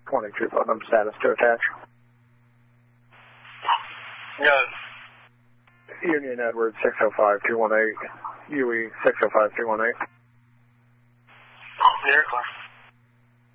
22 Putnam, status to attach. Yes. Union Edward 605-218, UE 605-218. You're clear.